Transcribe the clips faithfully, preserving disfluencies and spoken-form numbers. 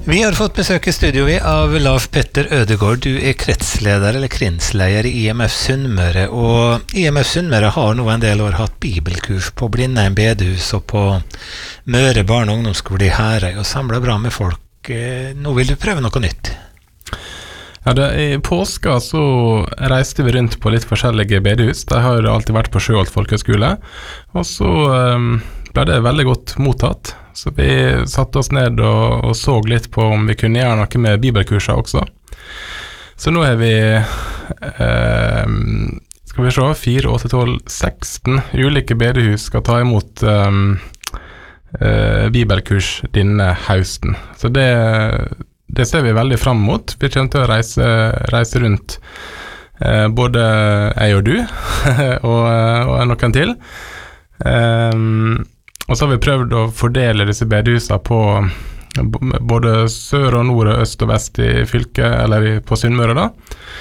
Vi har fått besøk i studio vi av Lars Petter Ødegård. Du er kretsleder eller krinsleder i I M F Sunnmøre, og I M F Sunnmøre har nå en del år hatt bibelkurs på Blindheim bedehus og på Møre barne- og ungdomsskole i Herøy, og samlet bra med folk. Nå vil du prøve noe nytt? Ja, det, I påska så reiste vi rundt på litt forskjellige bedehus. De har alltid vært på Sjøholt folkehøgskole, og så um, ble det veldig godt mottatt. Så vi satte oss ned og, og så litt på om vi kunne gjøre noe med bibelkurser også. Så nå er vi, eh, skal vi se, fire, åtte, tolv, seksten ulike bedehus skal ta imot eh, eh, bibelkurs denne høsten. Så det, det ser vi veldig frem mot. Vi kommer til å reise, reise rundt eh, både jeg og du, og, og noen til. Eh, Og så har vi prøvd å fordele disse bedehusene på både sør og nord og øst og vest i fylket, eller på Sunnmøre da.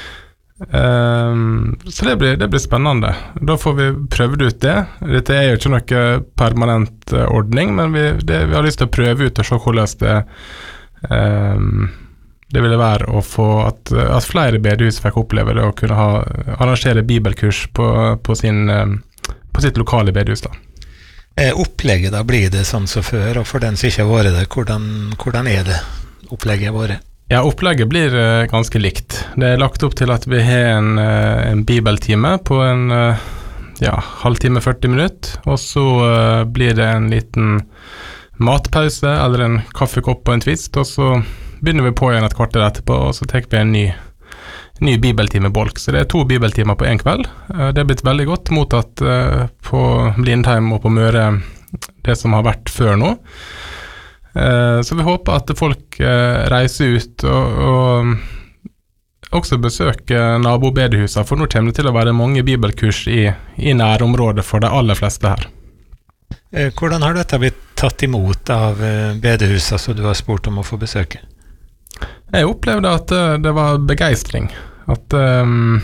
Um, så det blir, det blir spennende. Da får vi prøvd ut det. Dette er jo ikke noe permanent uh, ordning, men vi, det, vi har lyst til å prøve ut og se hvordan det, um, det ville være å få at, at flere bedehus fikk oppleve det og kunne ha, arrangere bibelkurs på, på, sin, um, på sitt lokale bedehus da. Opplegget da, blir det sånn som før, og for den som ikke har vært der, hvordan, hvordan er det opplegget våre? Ja, opplegget blir uh, ganske likt. Det er lagt opp til at vi har en, uh, en bibeltime på en uh, ja, halvtime, førti minutter, og så uh, blir det en liten matpause, eller en kaffekopp og en twist, og så begynner vi på igjen et kvarter etterpå, og så tar vi en ny ny bibeltimebolk, så det er to bibeltimer på en kveld. Det er blitt veldig godt mottatt på Blindheim og på Møre, det som har vært før nå. Så vi håper at folk reiser ut og, og også besøker nabobedehusene, for nå kommer det til å være mange bibelkurs i, i nærområdet for de aller fleste her. Hvordan har dette blitt tatt imot av bedehusene som du har spurt om å få besøke? Jeg opplevde at uh, det var begeistring, at, um,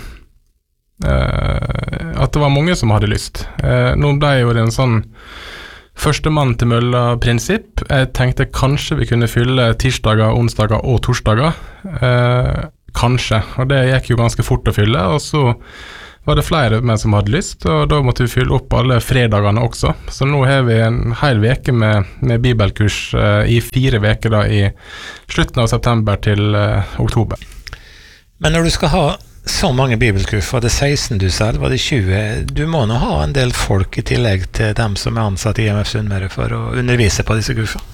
uh, at det var mange som hadde lyst. Uh, nå ble jo det en sånn første mann til mølla-prinsipp. Jeg tenkte kanskje vi kunne fylle tirsdager, onsdager og torsdager. Uh, kanskje, og det gikk jo ganske fort å fylle, og så var det flere med som hadde lyst, og da måtte vi fylle opp alle fredagene også. Så nå har vi en hel veke med, med bibelkurs uh, i fire veker da, i slutten av september til uh, oktober. Men når du skal ha så mange bibelkurs, var det seksten du sa, var det tjue? Du må nå ha en del folk i tillegg til dem som er ansatt i I M F Sunnmøre for å undervise på disse kursene.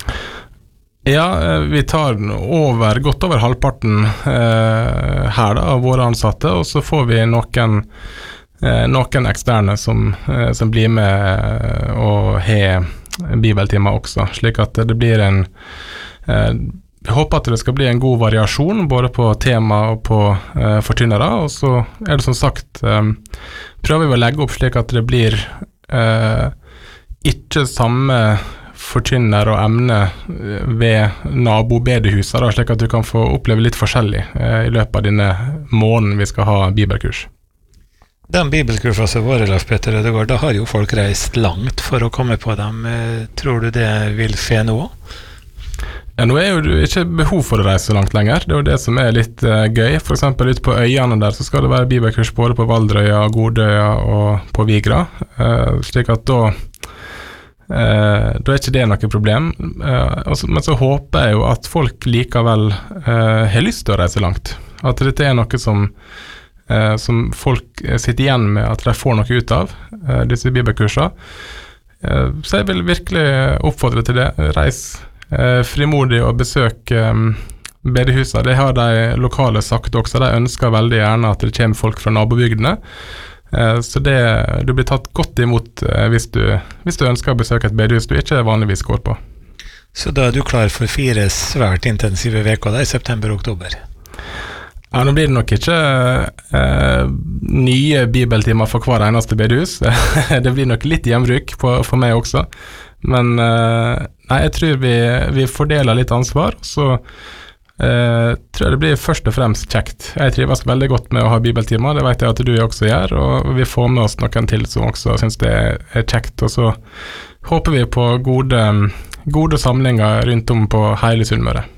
Ja, vi tar over, godt over halvparten eh, her da, av våre ansatte, og så får vi noen, eh, noen eksterne som, eh, som blir med og har bibeltimer også, slik at det blir en eh, jeg håper at det skal bli en god variasjon både på tema og på eh, forkynnere, og så er det som sagt eh, prøver vi å legge opp slik at det blir eh, ikke samme forkynner og emne ved nabobedehuset, da, slik at du kan få oppleve litt forskjellig eh, i løpet av denne måneden vi skal ha bibelkurs. Den bibelkursen som var, Lars Petter Ødegård, da har jo folk reist langt for å komme på dem. Tror du det vil skje nå? Ja, nå er jo ikke behov for å reise så langt lenger. Det er jo det som er litt uh, gøy. For eksempel ute på øyene der så skal det være bibelkurs både på Valdrøya, Godøya og på Vigra, uh, slik at da Uh, da er ikke det noe problem, uh, altså, men så håper jeg jo at folk likevel uh, har lyst til å reise langt, at dette er noe som, uh, som folk sitter igjen med at de får noe ut av, uh, disse bibelkursene. Uh, så jeg vil virkelig oppfordre til det. Reis uh, frimodig og besøk um, bedehusene. Det har de lokale sagt også, de ønsker veldig gjerne at det kommer folk fra nabobygdene. Så det, du blir tatt godt imot hvis du, hvis du ønsker å besøke et bedehus du ikke vanligvis går på. Så da er du klar for fire svært intensive veker da i september og oktober? Ja, nå blir det nok ikke eh, nye bibeltimer for hver eneste bedehus. Det blir nok litt gjenbruk på, for meg også. Men eh, nei, jeg tror vi, vi fordeler litt ansvar, så Uh, tror jeg det blir først og fremst kjekt. Jeg trives veldig godt med å ha bibeltimer, det vet jeg at du også gjør, og vi får med oss noen til som også synes det er kjekt, og så håper vi på gode, gode samlinger rundt om på hele Sunnmøre.